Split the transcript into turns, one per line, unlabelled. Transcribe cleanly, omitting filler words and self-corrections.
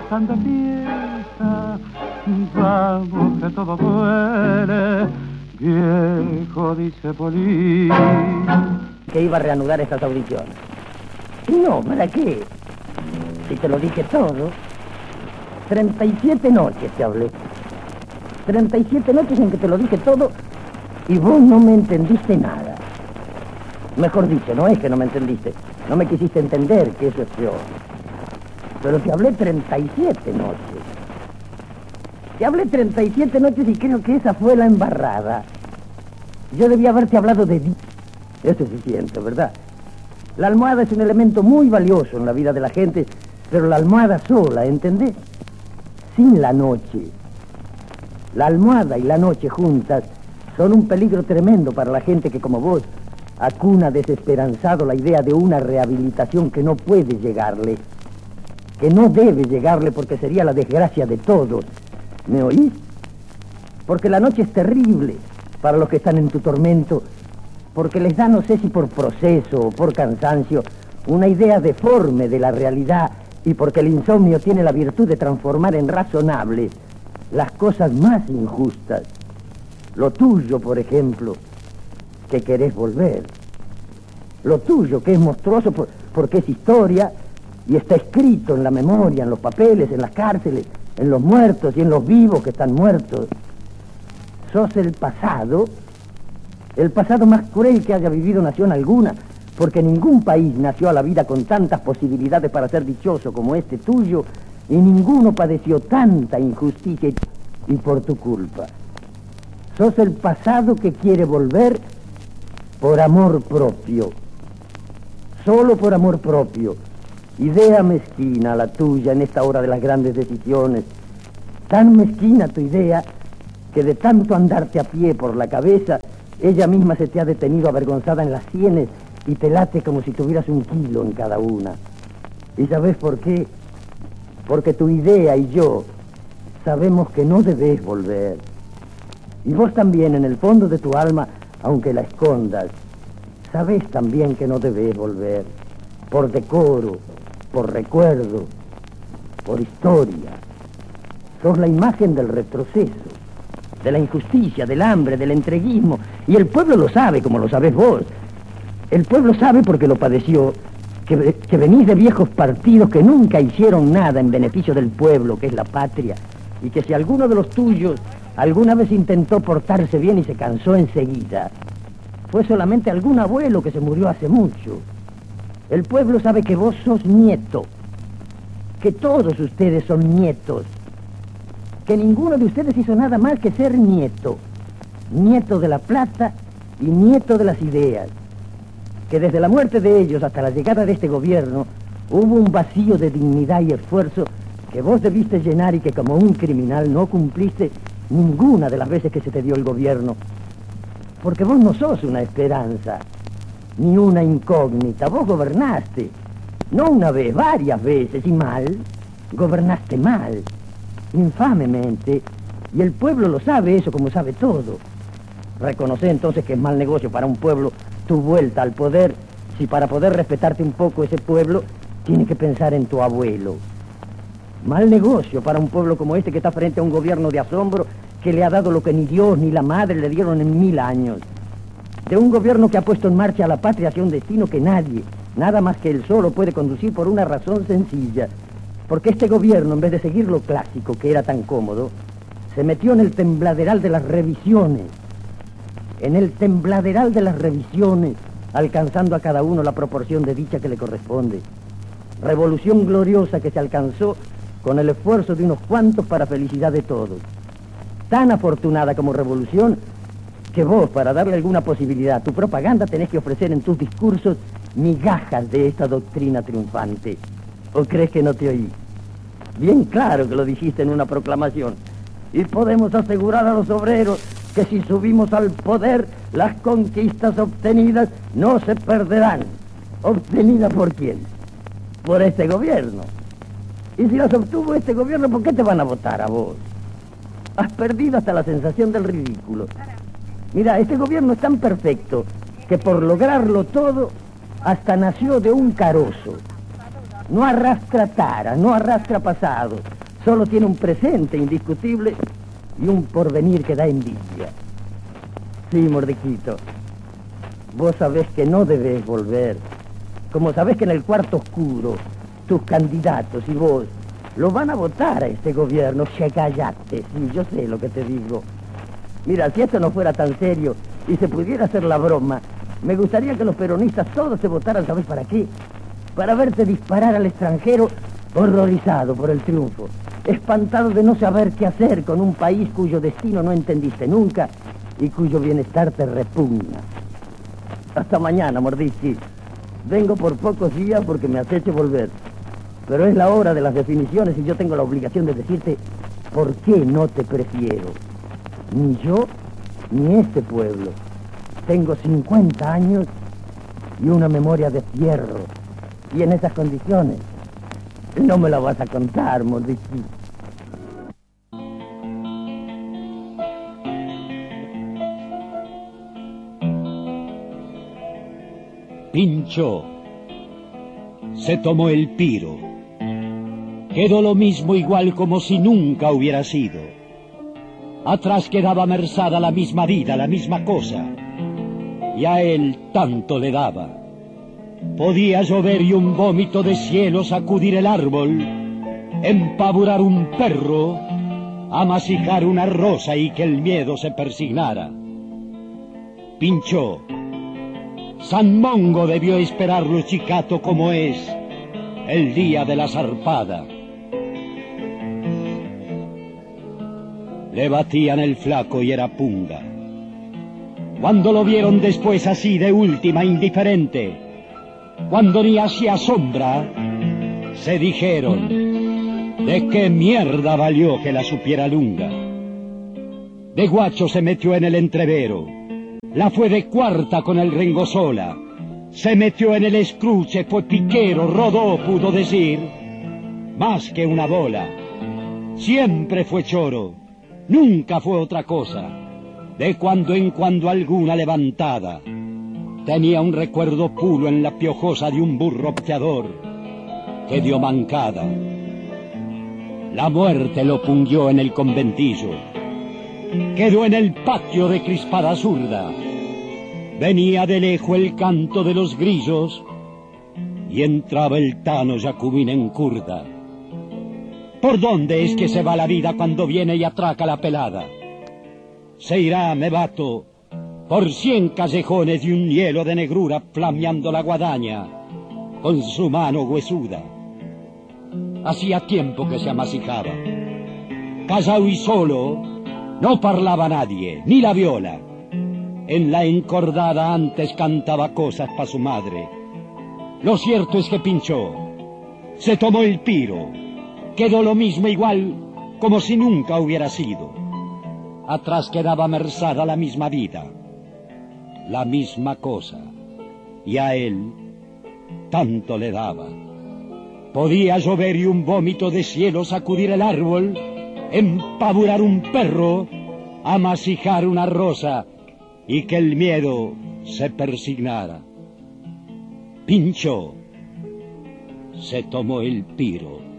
están de fiesta, vamos que todo duele, viejo, dice Polín.
Que iba a reanudar estas audiciones. Y no, ¿para qué? Si te lo dije todo. 37 noches te hablé. 37 noches en que te lo dije todo y vos no me entendiste nada. Mejor dicho, no es que no me entendiste, no me quisiste entender, que eso es peor. Pero te hablé 37 noches. Te hablé 37 noches y creo que esa fue la embarrada. Yo debía haberte hablado de ti. Es suficiente, ¿verdad? La almohada es un elemento muy valioso en la vida de la gente, pero la almohada sola, ¿entendés? Sin la noche. La almohada y la noche juntas son un peligro tremendo para la gente que, como vos, acuna desesperanzado la idea de una rehabilitación que no puede llegarle, que no debe llegarle porque sería la desgracia de todos. ¿Me oís? Porque la noche es terrible para los que están en tu tormento, porque les da, no sé si por proceso o por cansancio, una idea deforme de la realidad, y porque el insomnio tiene la virtud de transformar en razonables las cosas más injustas. Lo tuyo, por ejemplo, que querés volver. Lo tuyo, que es monstruoso porque es historia y está escrito en la memoria, en los papeles, en las cárceles, en los muertos y en los vivos que están muertos. Sos el pasado más cruel que haya vivido nación alguna, porque ningún país nació a la vida con tantas posibilidades para ser dichoso como este tuyo, y ninguno padeció tanta injusticia y por tu culpa. Sos el pasado que quiere volver por amor propio, solo por amor propio. Idea mezquina la tuya en esta hora de las grandes decisiones. Tan mezquina tu idea que de tanto andarte a pie por la cabeza, ella misma se te ha detenido avergonzada en las sienes y te late como si tuvieras 1 kilo en cada una. ¿Y sabes por qué? Porque tu idea y yo sabemos que no debes volver. Y vos también, en el fondo de tu alma, aunque la escondas, sabés también que no debes volver. Por decoro, por recuerdo, por historia. Sos la imagen del retroceso, de la injusticia, del hambre, del entreguismo. Y el pueblo lo sabe, como lo sabés vos. El pueblo sabe, porque lo padeció, que venís de viejos partidos que nunca hicieron nada en beneficio del pueblo, que es la patria, y que si alguno de los tuyos alguna vez intentó portarse bien y se cansó enseguida, fue solamente algún abuelo que se murió hace mucho. El pueblo sabe que vos sos nieto, que todos ustedes son nietos, que ninguno de ustedes hizo nada más que ser nieto, nieto de la plata y nieto de las ideas, que desde la muerte de ellos hasta la llegada de este gobierno hubo un vacío de dignidad y esfuerzo que vos debiste llenar y que como un criminal no cumpliste ninguna de las veces que se te dio el gobierno, porque vos no sos una esperanza ni una incógnita. Vos gobernaste, no una vez, varias veces, y mal. Gobernaste mal, infamemente, y el pueblo lo sabe eso como sabe todo. Reconoce entonces que es mal negocio para un pueblo tu vuelta al poder, si para poder respetarte un poco ese pueblo tiene que pensar en tu abuelo. Mal negocio para un pueblo como este que está frente a un gobierno de asombro que le ha dado lo que ni Dios ni la madre le dieron en 1000 años. De un gobierno que ha puesto en marcha a la patria hacia un destino que nadie, nada más que él solo, puede conducir por una razón sencilla. Porque este gobierno, en vez de seguir lo clásico, que era tan cómodo, se metió en el tembladeral de las revisiones. En el tembladeral de las revisiones, alcanzando a cada uno la proporción de dicha que le corresponde. Revolución gloriosa que se alcanzó con el esfuerzo de unos cuantos para felicidad de todos. Tan afortunada como revolución que vos, para darle alguna posibilidad a tu propaganda, tenés que ofrecer en tus discursos migajas de esta doctrina triunfante. ¿O crees que no te oí? Bien claro que lo dijiste en una proclamación. Y podemos asegurar a los obreros que si subimos al poder, las conquistas obtenidas no se perderán. ¿Obtenidas por quién? Por este gobierno. Y si las obtuvo este gobierno, ¿por qué te van a votar a vos? Has perdido hasta la sensación del ridículo. Mira, este gobierno es tan perfecto que por lograrlo todo hasta nació de un carozo. No arrastra tara, no arrastra pasado. Solo tiene un presente indiscutible y un porvenir que da envidia. Sí, Mordijito, vos sabés que no debés volver. Como sabés que en el cuarto oscuro tus candidatos y vos lo van a votar a este gobierno. Che, callate, sí, yo sé lo que te digo. Mira, si esto no fuera tan serio y se pudiera hacer la broma, me gustaría que los peronistas todos se votaran, ¿sabés para qué? Para verte disparar al extranjero, horrorizado por el triunfo, espantado de no saber qué hacer con un país cuyo destino no entendiste nunca y cuyo bienestar te repugna. Hasta mañana, Mordischi. Vengo por pocos días porque me aceche volver. Pero es la hora de las definiciones y yo tengo la obligación de decirte por qué no te prefiero. Ni yo, ni este pueblo. Tengo 50 años y una memoria de fierro. Y en esas condiciones, no me la vas a contar, Mordischi.
Pinchó. Se tomó el piro. Quedó lo mismo igual como si nunca hubiera sido. Atrás quedaba Merzada la misma vida, la misma cosa. Y a él tanto le daba. Podía llover y un vómito de cielo sacudir el árbol, empavurar un perro, amasijar una rosa y que el miedo se persignara. Pinchó. San Mongo debió esperarlo chicato como es el día de la zarpada. Le batían el flaco y era punga. Cuando lo vieron después así de última, indiferente, cuando ni hacía sombra, se dijeron, ¿de qué mierda valió que la supiera Lunga? De guacho se metió en el entrevero, la fue de cuarta con el Rengosola, se metió en el escruche, fue piquero, rodó, pudo decir, más que una bola. Siempre fue choro, nunca fue otra cosa, de cuando en cuando alguna levantada. Tenía un recuerdo pulo en la piojosa de un burro pteador que dio mancada. La muerte lo pungió en el conventillo. Quedó en el patio de crispada zurda. Venía de lejos el canto de los grillos y entraba el tano Jacubín en curda. ¿Por dónde es que se va la vida cuando viene y atraca la pelada? Se irá, me bato, por 100 callejones de un hielo de negrura flameando la guadaña con su mano huesuda. Hacía tiempo que se amasijaba. Callao y solo, no parlaba nadie, ni la viola. En la encordada antes cantaba cosas pa' su madre. Lo cierto es que pinchó, se tomó el piro, quedó lo mismo igual como si nunca hubiera sido. Atrás quedaba Merzada la misma vida, la misma cosa, y a él tanto le daba. Podía llover y un vómito de cielo sacudir el árbol, empavurar un perro, amasijar una rosa y que el miedo se persignara. Pinchó, se tomó el piro.